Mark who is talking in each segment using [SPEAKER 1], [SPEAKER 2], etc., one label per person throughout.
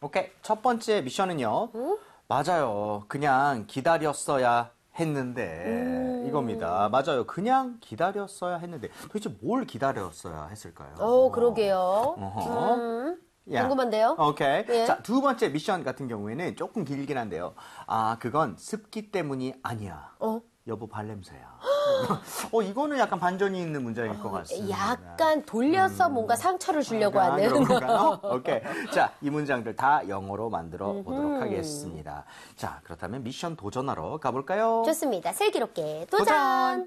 [SPEAKER 1] 오케이. 첫 번째 미션은요. 맞아요. 그냥 기다렸어야 했는데 이겁니다. 맞아요. 그냥 기다렸어야 했는데 도대체 뭘 기다렸어야 했을까요?
[SPEAKER 2] 그러게요. 궁금한데요?
[SPEAKER 1] 오케이.
[SPEAKER 2] 예.
[SPEAKER 1] 자, 두 번째 미션 같은 경우에는 조금 길긴 한데요. 그건 습기 때문이 아니야. 여보 발냄새야. 이거는 약간 반전이 있는 문장일 것 같습니다.
[SPEAKER 2] 약간 돌려서 뭔가 상처를 주려고 하는.
[SPEAKER 1] 그런가요? 오케이. 자, 이 문장들 다 영어로 만들어 보도록 하겠습니다. 자, 그렇다면 미션 도전하러 가볼까요?
[SPEAKER 2] 좋습니다. 슬기롭게 도전!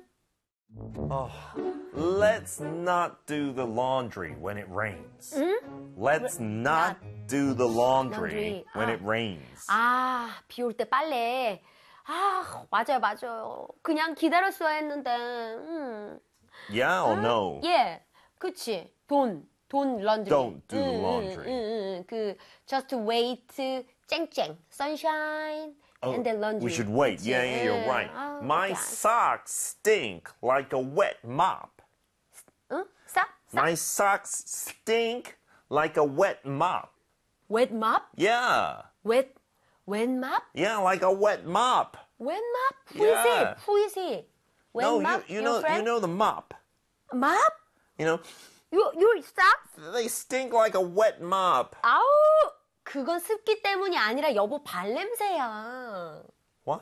[SPEAKER 3] Let's not do the laundry when it rains. Let's not do the laundry when it rains.
[SPEAKER 2] 비 올 때 빨래. 맞아요. 그냥 기다렸어야 했는데.
[SPEAKER 3] Yeah or no?
[SPEAKER 2] 예, 그치. Don't laundry.
[SPEAKER 3] Don't do the laundry.
[SPEAKER 2] Just wait, 쨍쨍, sunshine, and then laundry.
[SPEAKER 3] We should wait.
[SPEAKER 2] 그치?
[SPEAKER 3] Yeah, you're right. My socks stink like a wet mop.
[SPEAKER 2] 싹?
[SPEAKER 3] My socks stink like a wet mop.
[SPEAKER 2] Wet mop?
[SPEAKER 3] Yeah.
[SPEAKER 2] Wet mop?
[SPEAKER 3] Yeah, like a wet mop.
[SPEAKER 2] Wet mop?
[SPEAKER 3] Yeah.
[SPEAKER 2] Who is he? Wet
[SPEAKER 3] No,
[SPEAKER 2] mop?
[SPEAKER 3] you
[SPEAKER 2] Your friend?
[SPEAKER 3] know the mop.
[SPEAKER 2] Mop?
[SPEAKER 3] You know,
[SPEAKER 2] Your socks?
[SPEAKER 3] they stink like a wet mop.
[SPEAKER 2] 아우, 그건 습기 때문이 아니라 여보 발냄새야.
[SPEAKER 3] What?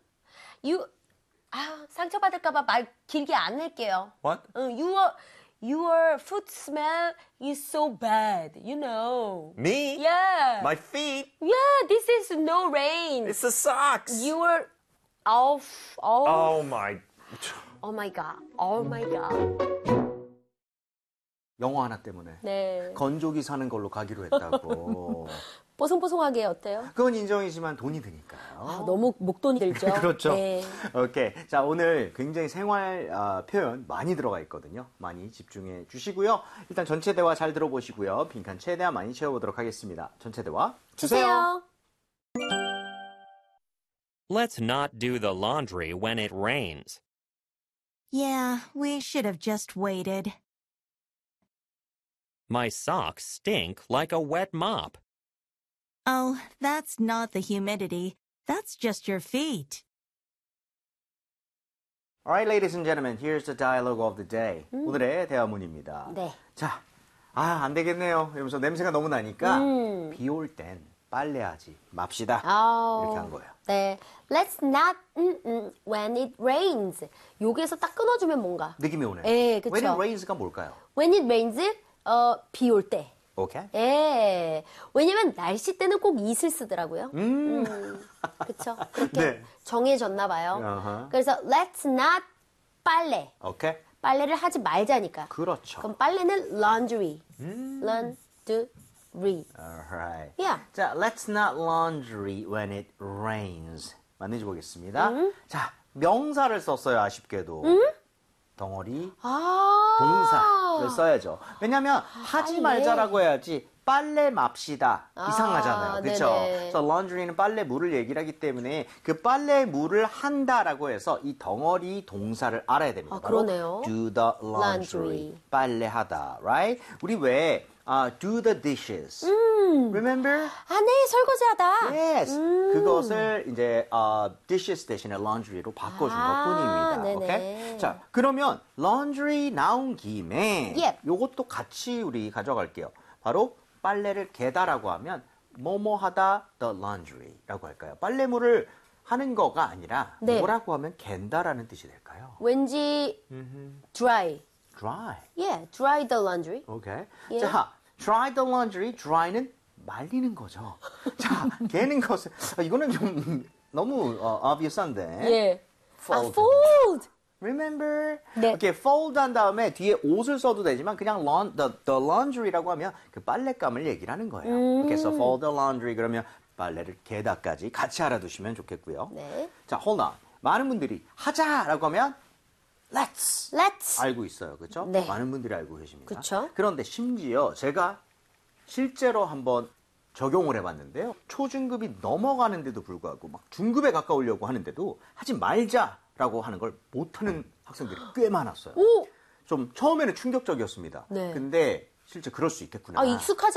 [SPEAKER 2] 상처받을까봐 말 길게 안 할게요.
[SPEAKER 3] What?
[SPEAKER 2] Your foot smell is so bad, you know.
[SPEAKER 3] Me?
[SPEAKER 2] Yeah.
[SPEAKER 3] My feet?
[SPEAKER 2] Yeah, this is no rain.
[SPEAKER 3] It's the socks.
[SPEAKER 2] Your,
[SPEAKER 3] Oh my.
[SPEAKER 2] Oh my God.
[SPEAKER 1] 영어 하나 때문에
[SPEAKER 2] 네.
[SPEAKER 1] 건조기 사는 걸로 가기로 했다고.
[SPEAKER 2] 뽀송뽀송하게 어때요?
[SPEAKER 1] 그건 인정이지만 돈이 드니까요.
[SPEAKER 2] 너무 목돈이 들죠.
[SPEAKER 1] 그렇죠.
[SPEAKER 2] 네.
[SPEAKER 1] 오케이. 자, 오늘 굉장히 생활 표현 많이 들어가 있거든요. 많이 집중해 주시고요. 일단 전체 대화 잘 들어보시고요. 빈칸 최대한 많이 채워보도록 하겠습니다. 전체 대화 주세요.
[SPEAKER 4] Let's not do the laundry when it rains.
[SPEAKER 5] Yeah, we should have just waited.
[SPEAKER 4] My socks stink like a wet mop.
[SPEAKER 5] Oh, that's not the humidity. That's just your feet.
[SPEAKER 1] Alright, ladies and gentlemen, here's the dialogue of the day. 오늘의 대화문입니다.
[SPEAKER 2] 네.
[SPEAKER 1] 자, 안 되겠네요. 이러면서 냄새가 너무 나니까 비 올 땐 빨래하지 맙시다. 이렇게 한 거예요.
[SPEAKER 2] 네. Let's not when it rains. 여기에서 딱 끊어주면 뭔가.
[SPEAKER 1] 느낌이 오네요.
[SPEAKER 2] 예, 그쵸.
[SPEAKER 1] When it rains가 뭘까요?
[SPEAKER 2] When it rains, 비 올 때.
[SPEAKER 1] 오케이.
[SPEAKER 2] 예. 왜냐면 날씨 때는 꼭 it을 쓰더라고요. 그쵸. 그렇게
[SPEAKER 1] 네.
[SPEAKER 2] 정해졌나 봐요.
[SPEAKER 1] Uh-huh.
[SPEAKER 2] 그래서 let's not 빨래.
[SPEAKER 1] 오케이.
[SPEAKER 2] 빨래를 하지 말자니까.
[SPEAKER 1] 그렇죠.
[SPEAKER 2] 그럼 빨래는 laundry. laundry.
[SPEAKER 1] Alright.
[SPEAKER 2] Yeah.
[SPEAKER 1] 자, let's not laundry when it rains. 맞는지 보겠습니다. 자, 명사를 썼어요, 아쉽게도. 덩어리, 동사를 써야죠. 왜냐하면 하지 말자라고 해야지 빨래 맙시다. 이상하잖아요. 그렇죠? 그래서 laundry는 빨래 물을 얘기를 하기 때문에 그 빨래 물을 한다라고 해서 이 덩어리 동사를 알아야 됩니다.
[SPEAKER 2] 그러네요.
[SPEAKER 1] do the laundry. 빨래하다. Right? 우리 왜 do the dishes. Remember?
[SPEAKER 2] 네, 설거지하다.
[SPEAKER 1] Yes. 그것을 이제 dishes 대신에 laundry로 바꿔준 것뿐입니다.
[SPEAKER 2] 네네.
[SPEAKER 1] 오케이? 자, 그러면 laundry 나온 김에
[SPEAKER 2] Yep.
[SPEAKER 1] 요것도 같이 우리 가져갈게요. 바로 빨래를 개다라고 하면 뭐뭐 하다 the laundry라고 할까요? 빨래물을 하는 거가 아니라
[SPEAKER 2] 네.
[SPEAKER 1] 뭐라고 하면 갠다라는 뜻이 될까요?
[SPEAKER 2] 왠지 dry.
[SPEAKER 1] dry.
[SPEAKER 2] Yeah, dry the laundry.
[SPEAKER 1] 오케이.
[SPEAKER 2] 예.
[SPEAKER 1] 자, dry the laundry. dry는 말리는 거죠. 자, 개는 것을 이거는 좀 너무 obvious한데.
[SPEAKER 2] 예.
[SPEAKER 1] fold.
[SPEAKER 2] fold.
[SPEAKER 1] Remember?
[SPEAKER 2] 네.
[SPEAKER 1] 이렇게 fold 한 다음에 뒤에 옷을 써도 되지만 그냥 the laundry라고 하면 그 빨랫감을 얘기를 하는 거예요. 그래서 fold the laundry 그러면 빨래를 개다까지 같이 알아두시면 좋겠고요.
[SPEAKER 2] 네.
[SPEAKER 1] 자, hold on. 많은 분들이 하자라고 하면 let's. 알고 있어요. 그렇죠?
[SPEAKER 2] 네.
[SPEAKER 1] 많은 분들이 알고 계십니다.
[SPEAKER 2] 그쵸.
[SPEAKER 1] 그런데 심지어 제가 실제로 한번 적용을 해봤는데요. 초중급이 넘어가는데도 불구하고 막 중급에 가까우려고 하는데도 하지 말자라고 하는 걸 못하는 학생들이 꽤 많았어요. 좀 처음에는 충격적이었습니다.
[SPEAKER 2] 네.
[SPEAKER 1] 근데 실제 그럴 수 있겠구나.
[SPEAKER 2] 익숙하지